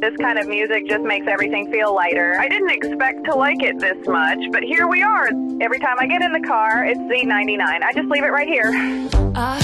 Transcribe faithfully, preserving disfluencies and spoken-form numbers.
This kind of music just makes everything feel lighter. I didn't expect to like it this much, but here we are. Every time I get in the car, it's Z ninety-nine. I just leave it right here. I